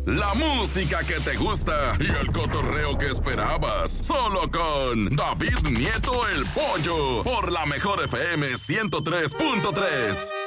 la música que te gusta y el cotorreo que esperabas. Solo con David Nieto el Pollo por la Mejor FM 103.3.